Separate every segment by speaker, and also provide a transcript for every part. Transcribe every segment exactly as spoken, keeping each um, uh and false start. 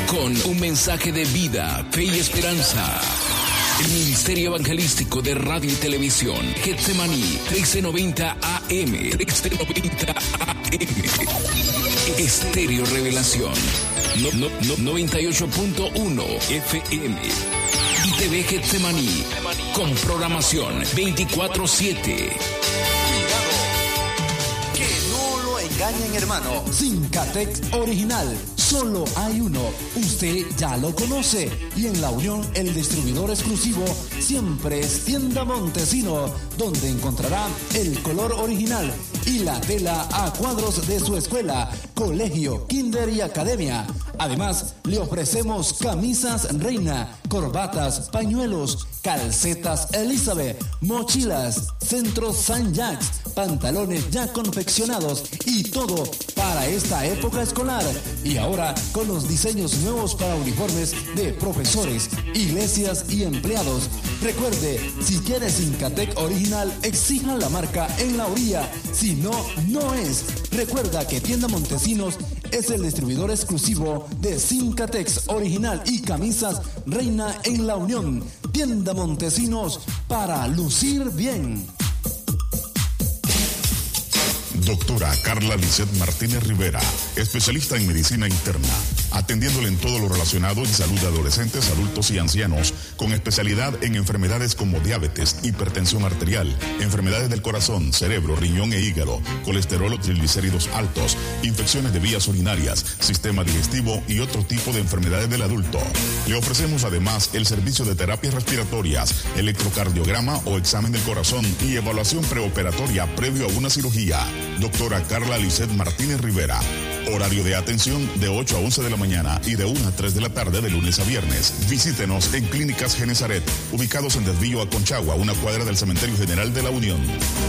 Speaker 1: con un mensaje de vida, fe y esperanza. El Ministerio Evangelístico de Radio y Televisión, Getsemaní, trece noventa A M, trece noventa A M. Estéreo Revelación, no, no, no, noventa y ocho punto uno F M. Y T V Getsemaní, con programación veinticuatro siete.
Speaker 2: Engañen, hermano. Sincatex original, solo hay uno. Usted ya lo conoce. Y en La Unión, el distribuidor exclusivo siempre es Tienda Montesino, donde encontrará el color original y la tela a cuadros de su escuela, colegio, kinder y academia. Además, le ofrecemos camisas Reina, corbatas, pañuelos, calcetas Elizabeth, mochilas, centros Saint Jacques, pantalones ya confeccionados y todo para esta época escolar. Y ahora con los diseños nuevos para uniformes de profesores, iglesias y empleados. Recuerde, si quiere Sincatec original, exija la marca en la orilla. Si no, no es. Recuerda que Tienda Montesinos es el distribuidor exclusivo de Sincatex original y camisas Reina en La Unión. Tienda Montesinos, para lucir bien.
Speaker 3: Doctora Carla Lisset Martínez Rivera, especialista en medicina interna, atendiéndole en todo lo relacionado en salud de adolescentes, adultos y ancianos, con especialidad en enfermedades como diabetes, hipertensión arterial, enfermedades del corazón, cerebro, riñón e hígado, colesterol o triglicéridos altos, infecciones de vías urinarias, sistema digestivo y otro tipo de enfermedades del adulto. Le ofrecemos además el servicio de terapias respiratorias, electrocardiograma o examen del corazón y evaluación preoperatoria previo a una cirugía. Doctora Carla Lisset Martínez Rivera. Horario de atención de ocho a once de la mañana y de una a tres de la tarde de lunes a viernes. Visítenos en Clínicas Genesaret, ubicados en Desvío a Conchagua, una cuadra del Cementerio General de la Unión.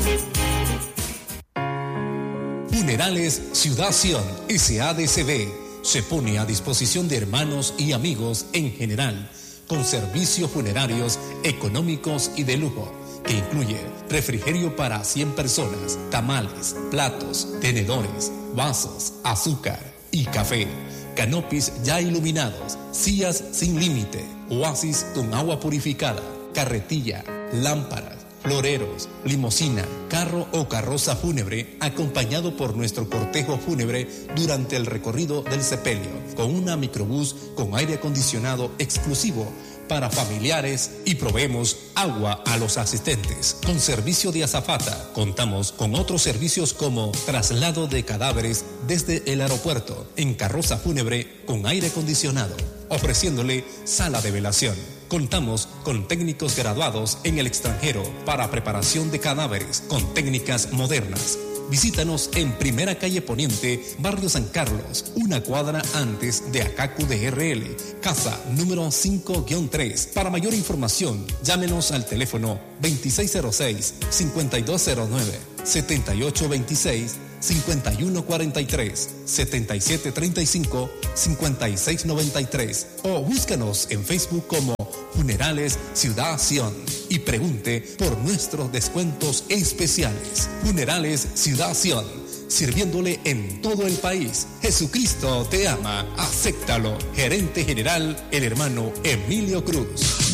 Speaker 4: Funerales Ciudad Sion, S A D C B, se pone a disposición de hermanos y amigos en general, con servicios funerarios económicos y de lujo, que incluye refrigerio para cien personas, tamales, platos, tenedores, vasos, azúcar y café, canopis ya iluminados, sillas sin límite, oasis con agua purificada, carretilla, lámparas, floreros, limusina, carro o carroza fúnebre, acompañado por nuestro cortejo fúnebre durante el recorrido del sepelio, con una microbús con aire acondicionado exclusivo para familiares, y proveemos agua a los asistentes. Con servicio de azafata, contamos con otros servicios como traslado de cadáveres desde el aeropuerto en carroza fúnebre con aire acondicionado, ofreciéndole sala de velación. Contamos con técnicos graduados en el extranjero para preparación de cadáveres con técnicas modernas. Visítanos en Primera Calle Poniente, Barrio San Carlos, una cuadra antes de Acacu de R L, casa número cinco guión tres. Para mayor información, llámenos al teléfono veintiséis cero seis, cincuenta y dos cero nueve, setenta y ocho veintiséis, cincuenta y uno cuarenta y tres, setenta y siete treinta y cinco, cincuenta y seis noventa y tres, o búscanos en Facebook como Funerales Ciudad Sion y pregunte por nuestros descuentos especiales. Funerales Ciudad Sion, sirviéndole en todo el país. Jesucristo te ama, acéptalo. Gerente general, el hermano Emilio Cruz.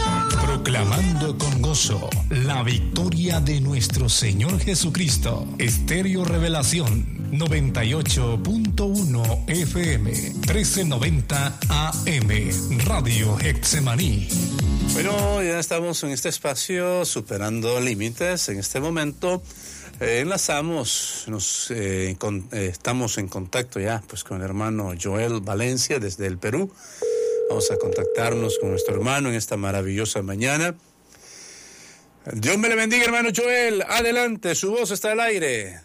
Speaker 5: Proclamando con gozo la victoria de nuestro Señor Jesucristo. Estéreo Revelación noventa y ocho punto uno F M, trece noventa A M, Radio Getsemaní.
Speaker 6: Bueno, ya estamos en este espacio superando límites. En este momento eh, enlazamos, nos, eh, con, eh, estamos en contacto ya pues con el hermano Joel Valencia desde el Perú. Vamos a contactarnos con nuestro hermano en esta maravillosa mañana. Dios me le bendiga, hermano Joel. Adelante, su voz está al aire.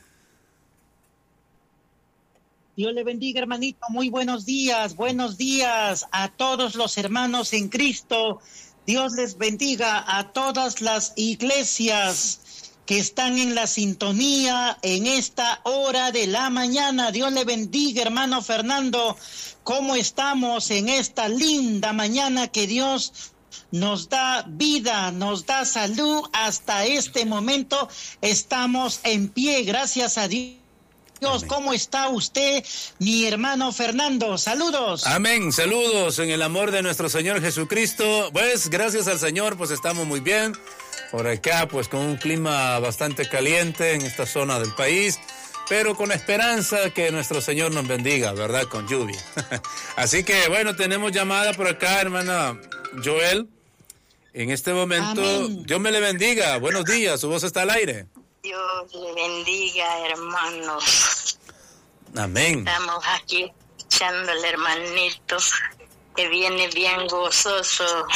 Speaker 7: Dios le bendiga, hermanito. Muy buenos días, buenos días a todos los hermanos en Cristo. Dios les bendiga a todas las iglesias que están en la sintonía en esta hora de la mañana. Dios le bendiga, hermano Fernando. ¿Cómo estamos en esta linda mañana que Dios nos da vida, nos da salud? Hasta este momento estamos en pie, gracias a Dios. Dios,
Speaker 6: Amén.
Speaker 7: ¿cómo está usted, mi hermano Fernando? Saludos.
Speaker 6: Amén, saludos en el amor de nuestro Señor Jesucristo. Pues gracias al Señor, pues estamos muy bien. Por acá, pues con un clima bastante caliente en esta zona del país, pero con esperanza que nuestro Señor nos bendiga, ¿verdad? Con lluvia. Así que, bueno, tenemos llamada por acá, hermana Joel. En este momento,
Speaker 7: Amén.
Speaker 6: Dios me le bendiga. Buenos días, su voz está al aire.
Speaker 8: Dios le bendiga, hermanos.
Speaker 6: Amén.
Speaker 8: Estamos aquí escuchando al hermanito que viene bien gozoso.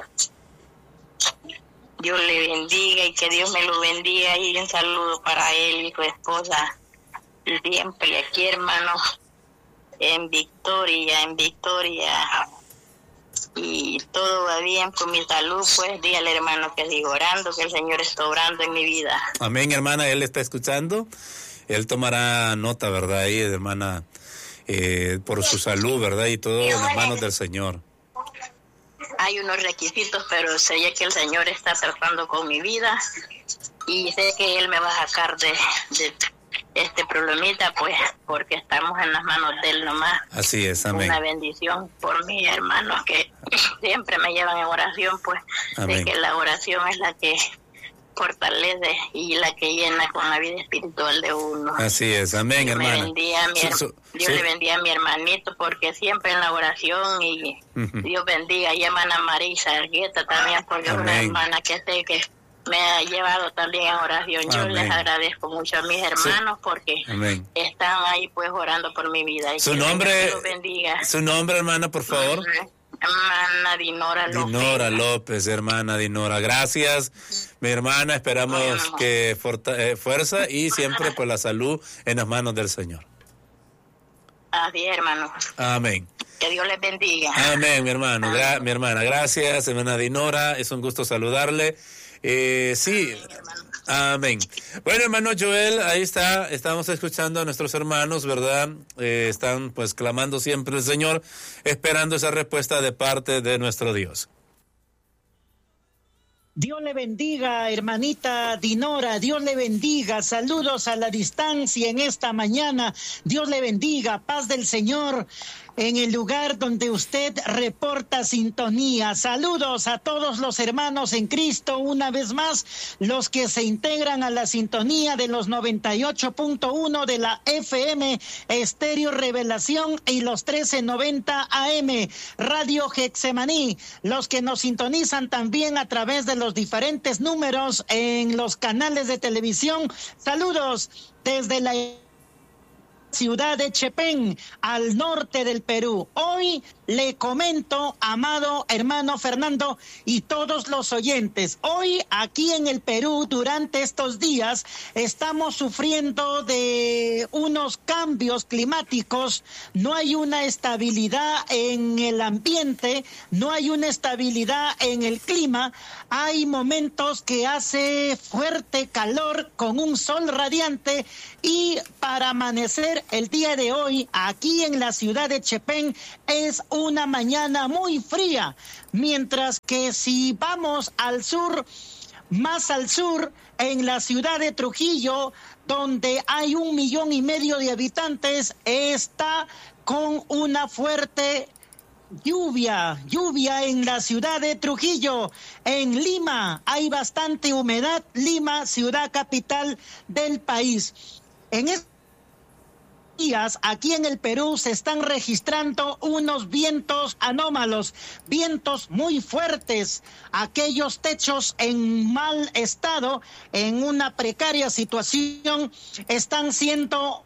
Speaker 8: Dios le bendiga y que Dios me lo bendiga, y un saludo para él y su esposa. Siempre aquí, hermanos, en victoria, en victoria. Y todo va bien con mi salud, pues dígale, hermano, que sigo orando, que el Señor está obrando en mi vida.
Speaker 6: Amén, hermana, él está escuchando. Él tomará nota, ¿verdad? Ahí, hermana, eh, por su salud, ¿verdad? Y todo en las manos del Señor.
Speaker 8: Hay unos requisitos, pero sé que el Señor está tratando con mi vida y sé que Él me va a sacar de, de este problemita, pues, porque estamos en las manos de Él nomás.
Speaker 6: Así es, amén.
Speaker 8: Una bendición por mis hermanos que siempre me llevan en oración, pues,
Speaker 6: amén.
Speaker 8: de que la oración es la que fortalece y la que llena con la vida espiritual de uno.
Speaker 6: Así es, amén,
Speaker 8: Dios
Speaker 6: hermana.
Speaker 8: Me bendiga a mi,
Speaker 6: Su, su,
Speaker 8: Dios
Speaker 6: su...
Speaker 8: le bendiga a mi hermanito, porque siempre en la oración, y uh-huh. Dios bendiga y a hermana Marisa Argueta también, porque amén. Es una hermana que sé que me ha llevado también en oración. Yo amén. Les agradezco mucho a mis hermanos, sí. porque amén. Están ahí pues orando por mi vida. Y
Speaker 6: su nombre,
Speaker 8: Dios bendiga.
Speaker 6: Su nombre, hermana, por favor.
Speaker 8: Uh-huh. Hermana Dinora López.
Speaker 6: Dinora López, hermana Dinora. Gracias, mi hermana. Esperamos bueno. que forta, eh, fuerza y siempre pues la salud en las manos del Señor.
Speaker 8: Así es, hermano.
Speaker 6: Amén.
Speaker 8: Que Dios les bendiga.
Speaker 6: Amén, mi hermano. Gra- mi hermana, gracias, hermana Dinora. Es un gusto saludarle. Eh, sí, amén. Bueno, hermano Joel, ahí está, estamos escuchando a nuestros hermanos, ¿verdad? Eh, están pues clamando siempre al Señor, esperando esa respuesta de parte de nuestro Dios.
Speaker 7: Dios le bendiga, hermanita Dinora, Dios le bendiga, saludos a la distancia en esta mañana, Dios le bendiga, paz del Señor en el lugar donde usted reporta sintonía. Saludos a todos los hermanos en Cristo, una vez más, los que se integran a la sintonía de los noventa y ocho punto uno de la F M Estéreo Revelación y los trece noventa A M Radio Getsemaní, los que nos sintonizan también a través de los diferentes números en los canales de televisión. Saludos desde la ciudad de Chepén, al norte del Perú. Hoy le comento, amado hermano Fernando y todos los oyentes, hoy aquí en el Perú, durante estos días, estamos sufriendo de unos cambios climáticos. No hay una estabilidad en el ambiente, no hay una estabilidad en el clima. Hay momentos que hace fuerte calor con un sol radiante, y para amanecer el día de hoy aquí en la ciudad de Chepén es una mañana muy fría, mientras que si vamos al sur, más al sur, en la ciudad de Trujillo, donde hay un millón y medio de habitantes, está con una fuerte lluvia, lluvia en la ciudad de Trujillo. En Lima hay bastante humedad, Lima, ciudad capital del país. En estos días, aquí en el Perú, se están registrando unos vientos anómalos, vientos muy fuertes. Aquellos techos en mal estado, en una precaria situación, están siendo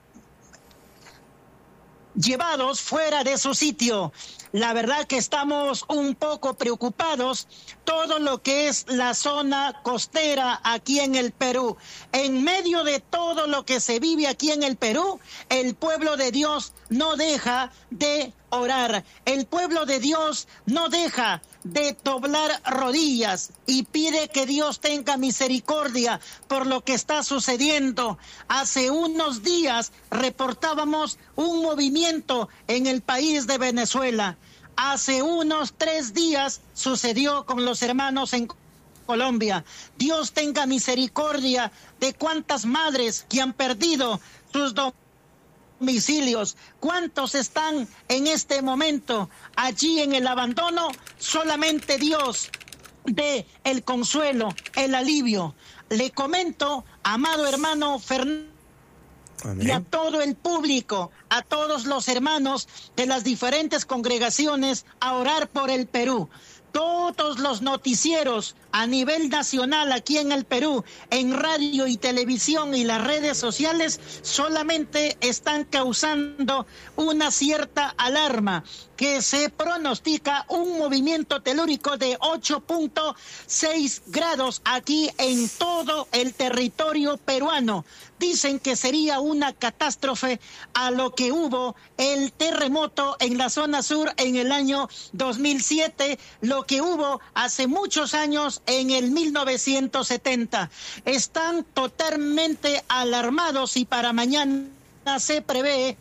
Speaker 7: llevados fuera de su sitio. La verdad que estamos un poco preocupados, todo lo que es la zona costera aquí en el Perú. En medio de todo lo que se vive aquí en el Perú, el pueblo de Dios no deja de orar. El pueblo de Dios no deja de doblar rodillas y pide que Dios tenga misericordia por lo que está sucediendo. Hace unos días reportábamos un movimiento en el país de Venezuela. Hace unos tres días sucedió con los hermanos en Colombia. Dios tenga misericordia de cuántas madres que han perdido sus domicilios. ¿Cuántos están en este momento allí en el abandono? Solamente Dios dé el consuelo, el alivio. Le comento, amado hermano Fernando, y a todo el público, a todos los hermanos de las diferentes congregaciones, a orar por el Perú. Todos los noticieros a nivel nacional aquí en el Perú, en radio y televisión y las redes sociales, solamente están causando una cierta alarma, que se pronostica un movimiento telúrico de ocho punto seis grados aquí en todo el territorio peruano. Dicen que sería una catástrofe a lo que hubo el terremoto en la zona sur en el año dos mil siete, lo que hubo hace muchos años en el mil novecientos setenta. Están totalmente alarmados y para mañana se prevé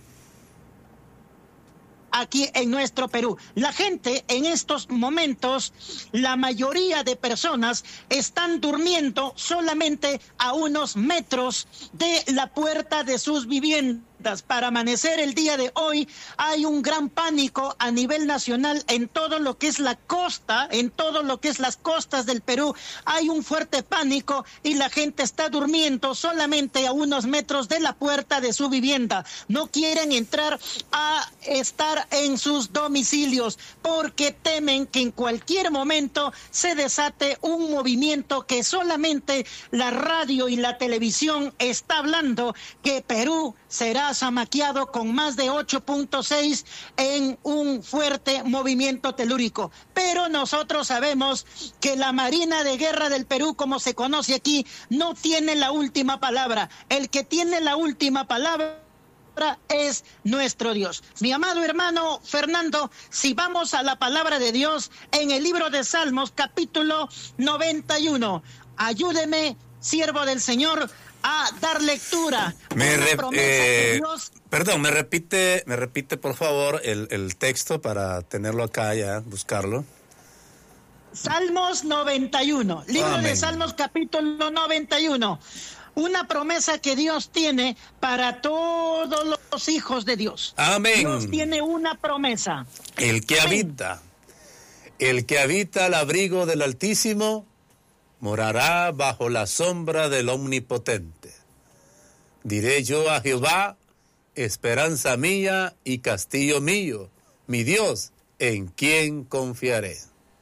Speaker 7: aquí en nuestro Perú. La gente en estos momentos, la mayoría de personas están durmiendo solamente a unos metros de la puerta de sus viviendas. Para amanecer el día de hoy hay un gran pánico a nivel nacional en todo lo que es la costa, en todo lo que es las costas del Perú. Hay un fuerte pánico y la gente está durmiendo solamente a unos metros de la puerta de su vivienda. No quieren entrar a estar en sus domicilios porque temen que en cualquier momento se desate un movimiento que solamente la radio y la televisión está hablando, que Perú será zamaqueado con más de ocho punto seis en un fuerte movimiento telúrico. Pero nosotros sabemos que la Marina de Guerra del Perú, como se conoce aquí, no tiene la última palabra. El que tiene la última palabra es nuestro Dios. Mi amado hermano Fernando, si vamos a la palabra de Dios en el libro de Salmos, capítulo noventa y uno, ayúdeme, siervo del Señor, a dar lectura.
Speaker 6: Me re, eh, Dios... Perdón, me repite, me repite por favor el, el texto para tenerlo acá ya, buscarlo.
Speaker 7: Salmos noventa y uno, libro Amén. De Salmos capítulo noventa y uno. Una promesa que Dios tiene para todos los hijos de Dios.
Speaker 6: Amén.
Speaker 7: Dios tiene una promesa.
Speaker 6: El que Amén. habita, el que habita al abrigo del Altísimo, morará bajo la sombra del Omnipotente. Diré yo a Jehová, esperanza mía y castillo mío, mi Dios, en quien confiaré.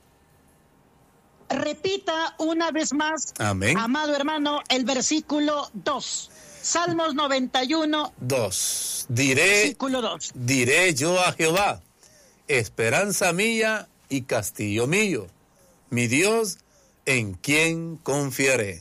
Speaker 7: Repita una vez más,
Speaker 6: Amén.
Speaker 7: Amado hermano, el versículo dos. Salmos noventa y uno,
Speaker 6: dos. Diré,
Speaker 7: versículo dos.
Speaker 6: Diré yo a Jehová, esperanza mía y castillo mío, mi Dios, en quien confiaré.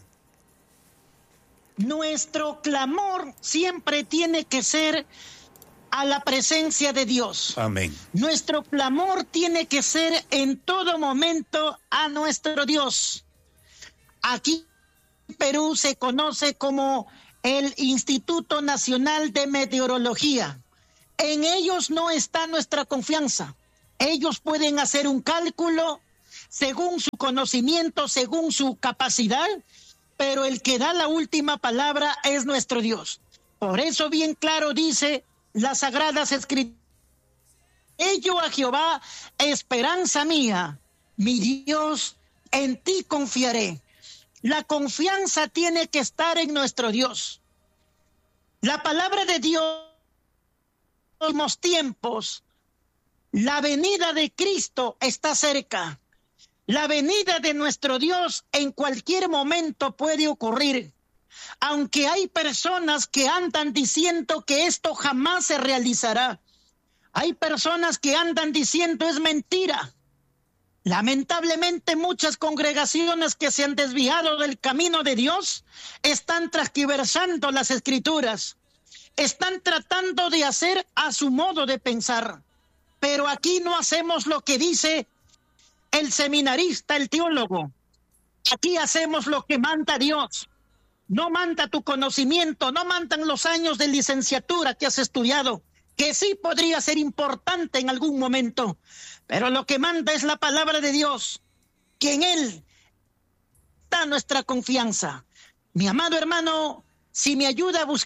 Speaker 7: Nuestro clamor siempre tiene que ser a la presencia de Dios.
Speaker 6: Amén.
Speaker 7: Nuestro clamor tiene que ser en todo momento a nuestro Dios. Aquí en Perú se conoce como el Instituto Nacional de Meteorología. En ellos no está nuestra confianza. Ellos pueden hacer un cálculo según su conocimiento, según su capacidad, pero el que da la última palabra es nuestro Dios. Por eso bien claro dice las Sagradas Escrituras: yo a Jehová, esperanza mía, mi Dios, en ti confiaré. La confianza tiene que estar en nuestro Dios. La palabra de Dios en los tiempos, la venida de Cristo está cerca. La venida de nuestro Dios en cualquier momento puede ocurrir. Aunque hay personas que andan diciendo que esto jamás se realizará. Hay personas que andan diciendo es mentira. Lamentablemente muchas congregaciones que se han desviado del camino de Dios están transgiversando las Escrituras. Están tratando de hacer a su modo de pensar. Pero aquí no hacemos lo que dice el seminarista, el teólogo. Aquí hacemos lo que manda Dios. No manda tu conocimiento, no mandan los años de licenciatura que has estudiado, que sí podría ser importante en algún momento, pero lo que manda es la palabra de Dios, que en Él está nuestra confianza. Mi amado hermano, si me ayuda a buscar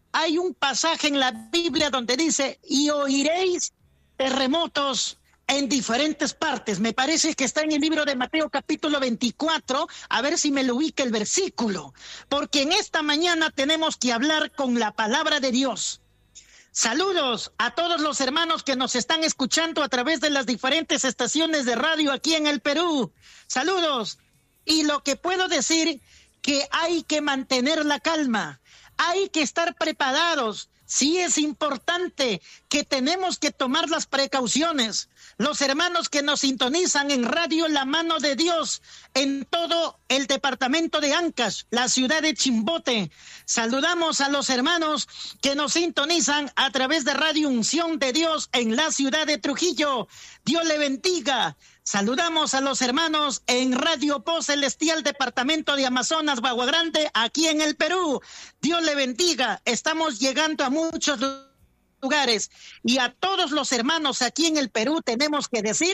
Speaker 7: hay un pasaje en la Biblia donde dice, y oiréis terremotos en diferentes partes. Me parece que está en el libro de Mateo capítulo veinticuatro, a ver si me lo ubica el versículo, porque en esta mañana tenemos que hablar con la palabra de Dios. Saludos a todos los hermanos que nos están escuchando a través de las diferentes estaciones de radio aquí en el Perú. Saludos. Y lo que puedo decir, que hay que mantener la calma, hay que estar preparados. Sí es importante que tenemos que tomar las precauciones. Los hermanos que nos sintonizan en Radio La Mano de Dios en todo el departamento de Ancash, la ciudad de Chimbote. Saludamos a los hermanos que nos sintonizan a través de Radio Unción de Dios en la ciudad de Trujillo. Dios le bendiga. Saludamos a los hermanos en Radio Voz Celestial, departamento de Amazonas, Bagua Grande, aquí en el Perú. Dios le bendiga. Estamos llegando a muchos lugares. Y a todos los hermanos aquí en el Perú tenemos que decir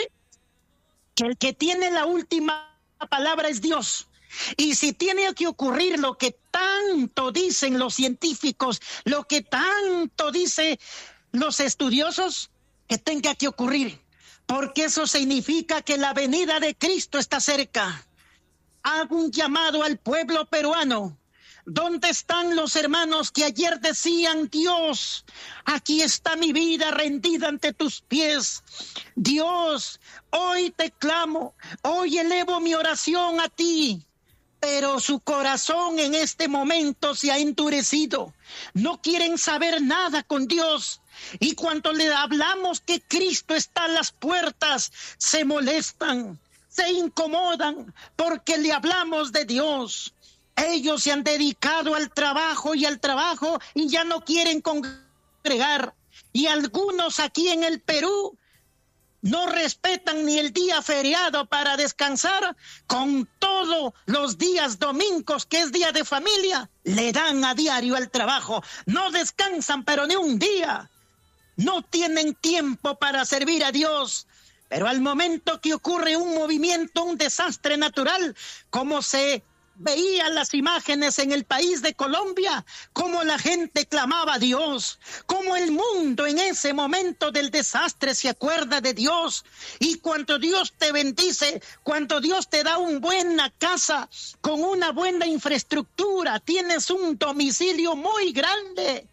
Speaker 7: que el que tiene la última palabra es Dios. Y si tiene que ocurrir lo que tanto dicen los científicos, lo que tanto dicen los estudiosos, que tenga que ocurrir. Porque eso significa que la venida de Cristo está cerca. Hago un llamado al pueblo peruano. ¿Dónde están los hermanos que ayer decían, Dios, aquí está mi vida rendida ante tus pies? Dios, hoy te clamo, hoy elevo mi oración a ti. Pero su corazón en este momento se ha endurecido. No quieren saber nada con Dios. Y cuando le hablamos que Cristo está a las puertas, se molestan, se incomodan, porque le hablamos de Dios. Ellos se han dedicado al trabajo y al trabajo y ya no quieren congregar. Y algunos aquí en el Perú no respetan ni el día feriado para descansar, con todos los días domingos, que es día de familia, le dan a diario al trabajo. No descansan, pero ni un día. No tienen tiempo para servir a Dios. Pero al momento que ocurre un movimiento, un desastre natural, como se veían las imágenes en el país de Colombia, cómo la gente clamaba a Dios, cómo el mundo en ese momento del desastre se acuerda de Dios. Y cuando Dios te bendice, cuando Dios te da una buena casa con una buena infraestructura, tienes un domicilio muy grande,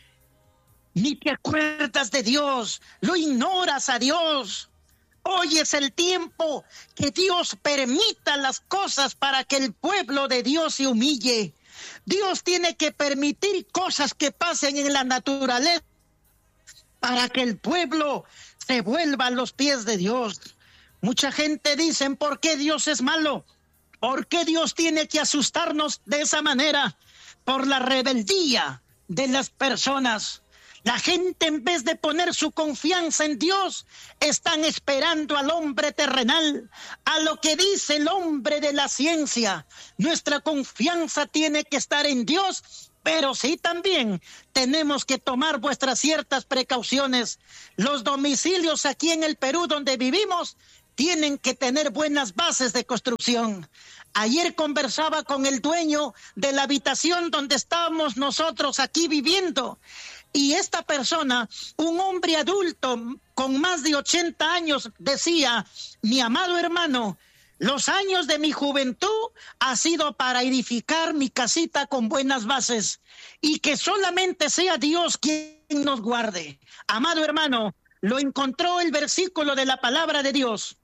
Speaker 7: ni te acuerdas de Dios, lo ignoras a Dios. Hoy es el tiempo que Dios permita las cosas para que el pueblo de Dios se humille. Dios tiene que permitir cosas que pasen en la naturaleza para que el pueblo se vuelva a los pies de Dios. Mucha gente dice, ¿por qué Dios es malo? ¿Por qué Dios tiene que asustarnos de esa manera? Por la rebeldía de las personas. La gente, en vez de poner su confianza en Dios, están esperando al hombre terrenal, a lo que dice el hombre de la ciencia. Nuestra confianza tiene que estar en Dios, pero sí también tenemos que tomar vuestras ciertas precauciones. Los domicilios aquí en el Perú donde vivimos tienen que tener buenas bases de construcción. Ayer conversaba con el dueño de la habitación donde estábamos nosotros aquí viviendo. Y esta persona, un hombre adulto con más de ochenta años, decía, mi amado hermano, los años de mi juventud ha sido para edificar mi casita con buenas bases y que solamente sea Dios quien nos guarde. Amado hermano, lo encontró el versículo de la palabra de Dios.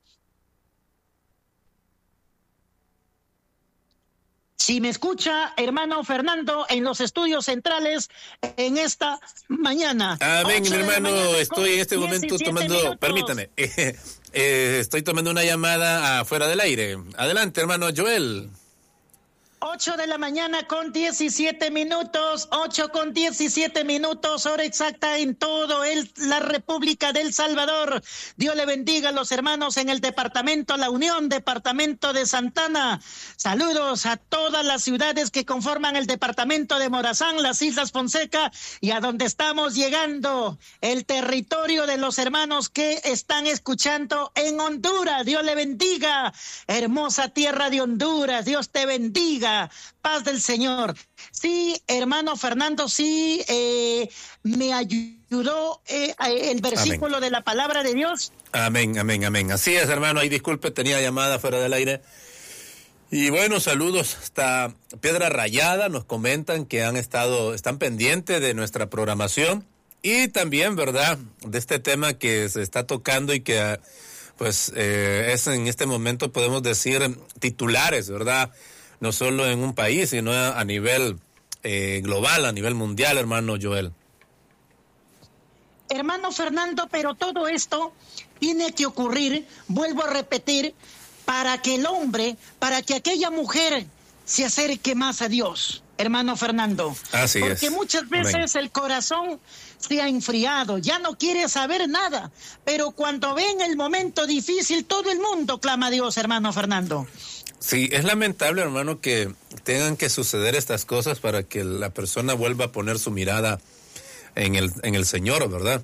Speaker 7: Si me escucha, hermano Fernando, en los estudios centrales en esta mañana.
Speaker 6: Amén, mi hermano, estoy en este momento tomando, minutos. permítame, eh, eh, estoy tomando una llamada afuera del aire. Adelante, hermano Joel.
Speaker 7: Ocho de la mañana con diecisiete minutos, ocho con diecisiete minutos, hora exacta en todo el, la República del Salvador. Dios le bendiga a los hermanos en el departamento La Unión, departamento de Santana. Saludos a todas las ciudades que conforman el departamento de Morazán, las Islas Fonseca y a donde estamos llegando, el territorio de los hermanos que están escuchando en Honduras. Dios le bendiga, hermosa tierra de Honduras, Dios te bendiga. bendiga. Paz del Señor. Sí, hermano Fernando, sí, eh, me ayudó eh, el versículo amén. De la palabra de Dios.
Speaker 6: Amén, amén, amén. Así es, hermano. Ahí disculpe, tenía llamada fuera del aire. Y bueno, saludos hasta Piedra Rayada. Nos comentan que han estado, están pendientes de nuestra programación. Y también, ¿verdad?, de este tema que se está tocando y que, pues, eh, es en este momento, podemos decir, titulares, ¿verdad? No solo en un país, sino a, a nivel eh, global, a nivel mundial, hermano Joel.
Speaker 7: Hermano Fernando, pero todo esto tiene que ocurrir, vuelvo a repetir, para que el hombre, para que aquella mujer se acerque más a Dios, hermano Fernando.
Speaker 6: Así
Speaker 7: Porque
Speaker 6: es.
Speaker 7: Porque muchas veces amén. El corazón se ha enfriado, ya no quiere saber nada, pero cuando ven el momento difícil, todo el mundo clama a Dios, hermano Fernando.
Speaker 6: Sí, es lamentable, hermano, que tengan que suceder estas cosas para que la persona vuelva a poner su mirada en el, en el Señor, ¿verdad?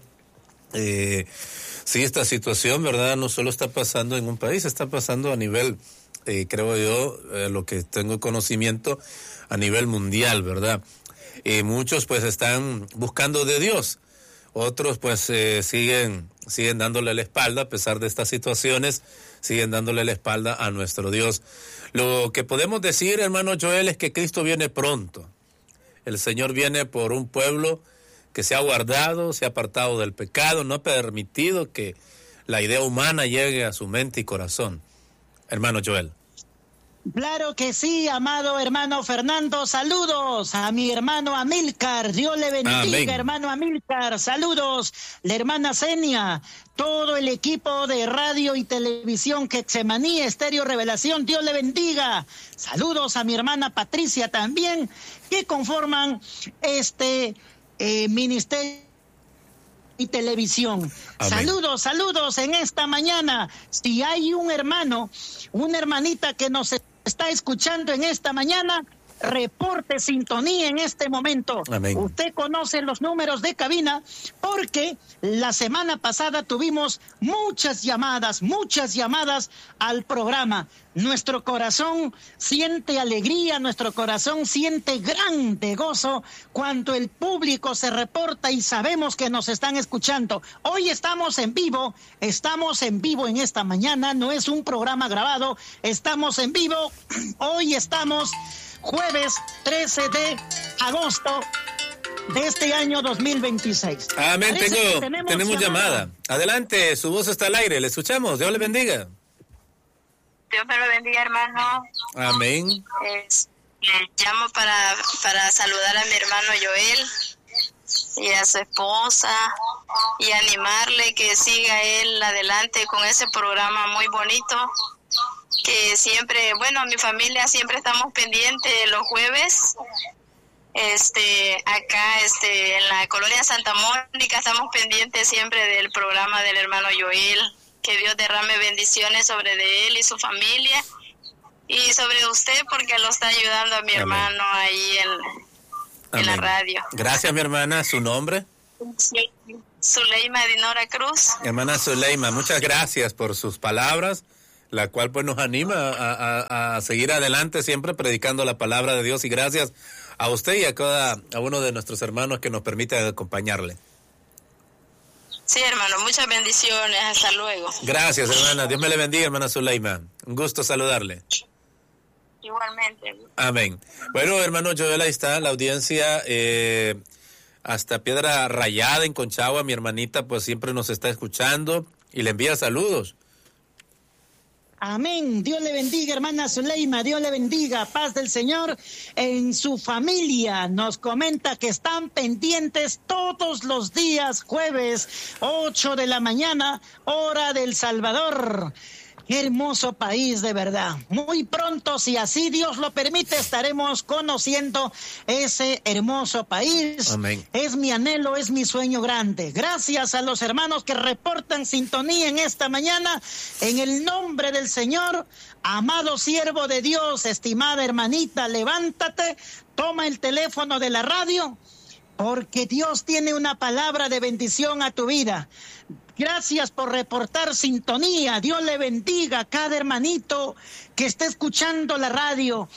Speaker 6: Eh, sí, esta situación, ¿verdad?, no solo está pasando en un país, está pasando a nivel, eh, creo yo, eh, lo que tengo conocimiento, a nivel mundial, ¿verdad? Eh, muchos pues están buscando de Dios, otros pues eh, siguen, siguen dándole la espalda a pesar de estas situaciones, siguen dándole la espalda a nuestro Dios. Lo que podemos decir, hermano Joel, es que Cristo viene pronto. El Señor viene por un pueblo que se ha guardado, se ha apartado del pecado, no ha permitido que la idea humana llegue a su mente y corazón. Hermano Joel.
Speaker 7: Claro que sí, amado hermano Fernando, saludos a mi hermano Amílcar, Dios le bendiga. Amén. Hermano Amílcar, saludos, la hermana Zenia, todo el equipo de radio y televisión Getsemaní, Estéreo Revelación, Dios le bendiga. Saludos a mi hermana Patricia también, que conforman este eh, ministerio y televisión. Amén. Saludos, saludos en esta mañana. Si hay un hermano, una hermanita que nos está escuchando en esta mañana, reporte sintonía en este momento.
Speaker 6: Amén.
Speaker 7: Usted conoce los números de cabina porque la semana pasada tuvimos muchas llamadas, muchas llamadas al programa. Nuestro corazón siente alegría, nuestro corazón siente grande gozo cuando el público se reporta y sabemos que nos están escuchando. Hoy estamos en vivo, estamos en vivo en esta mañana, no es un programa grabado, estamos en vivo. Hoy estamos jueves trece de agosto de este año dos mil veintiséis.
Speaker 6: Amén, tengo, tenemos, tenemos llamada. llamada. Adelante, su voz está al aire, le escuchamos, Dios le bendiga.
Speaker 8: Dios me lo bendiga, hermano.
Speaker 6: Amén.
Speaker 8: Eh, eh, llamo para, para saludar a mi hermano Joel y a su esposa y animarle que siga él adelante con ese programa muy bonito, que siempre, bueno, a mi familia siempre estamos pendientes los jueves. Este, acá, este, en la colonia Santa Mónica estamos pendientes siempre del programa del hermano Joel. Que Dios derrame bendiciones sobre de él y su familia y sobre usted porque lo está ayudando a mi Amén. hermano ahí en, en la radio.
Speaker 6: Gracias, mi hermana. ¿Su nombre?
Speaker 8: Sí. Zuleima Dinora Cruz.
Speaker 6: Hermana Zuleima, muchas gracias por sus palabras, la cual pues nos anima a, a, a seguir adelante siempre predicando la palabra de Dios, y gracias a usted y a cada a uno de nuestros hermanos que nos permite acompañarle.
Speaker 8: Sí, hermano, muchas bendiciones, hasta luego.
Speaker 6: Gracias, hermana, Dios me le bendiga, hermana Zuleima, un gusto saludarle.
Speaker 8: Igualmente.
Speaker 6: Amén. Bueno, hermano Joel, ahí está la audiencia, eh, hasta Piedra Rayada en Conchagua, mi hermanita pues siempre nos está escuchando y le envía saludos.
Speaker 7: Amén. Dios le bendiga, hermana Zuleima. Dios le bendiga. Paz del Señor en su familia. Nos comenta que están pendientes todos los días, jueves, ocho de la mañana, hora del Salvador. Qué hermoso país, de verdad. Muy pronto, si así Dios lo permite, estaremos conociendo ese hermoso país.
Speaker 6: Amén.
Speaker 7: Es mi anhelo, es mi sueño grande. Gracias a los hermanos que reportan sintonía en esta mañana. En el nombre del Señor, amado siervo de Dios, estimada hermanita, levántate, toma el teléfono de la radio, porque Dios tiene una palabra de bendición a tu vida. Gracias por reportar sintonía. Dios le bendiga a cada hermanito que esté escuchando la radio.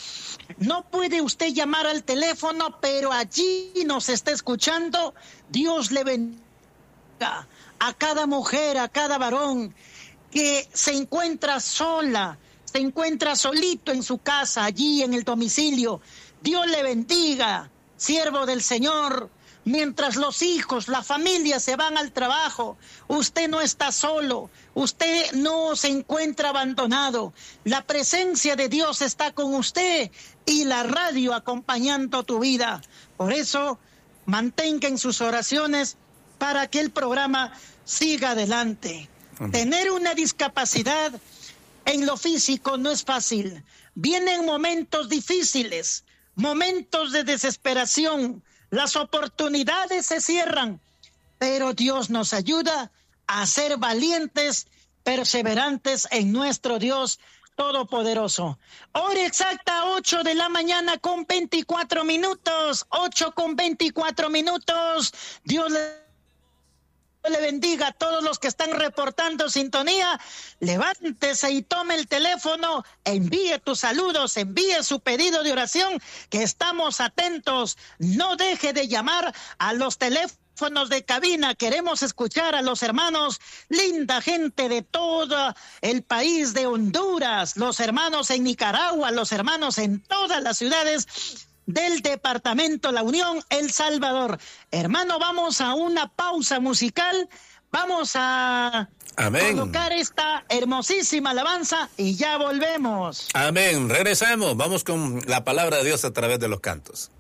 Speaker 7: No puede usted llamar al teléfono, pero allí nos está escuchando. Dios le bendiga a cada mujer, a cada varón que se encuentra sola, se encuentra solito en su casa, allí en el domicilio. Dios le bendiga, siervo del Señor. Mientras los hijos, la familia se van al trabajo, usted no está solo, usted no se encuentra abandonado. La presencia de Dios está con usted y la radio acompañando tu vida. Por eso, mantenga en sus oraciones para que el programa siga adelante. Uh-huh. Tener una discapacidad en lo físico no es fácil. Vienen momentos difíciles, momentos de desesperación. Las oportunidades se cierran, pero Dios nos ayuda a ser valientes, perseverantes en nuestro Dios Todopoderoso. Hora exacta, ocho de la mañana con veinticuatro minutos, ocho con veinticuatro minutos. Dios le... le bendiga a todos los que están reportando sintonía. Levántese y tome el teléfono, envíe tus saludos, envíe su pedido de oración, que estamos atentos. No deje de llamar a los teléfonos de cabina. Queremos escuchar a los hermanos, linda gente de todo el país de Honduras, los hermanos en Nicaragua, los hermanos en todas las ciudades del departamento La Unión, El Salvador. Hermano, vamos a una pausa musical, vamos a Amén. Colocar esta hermosísima alabanza y ya volvemos.
Speaker 6: Amén, regresamos, vamos con la palabra de Dios a través de los cantos.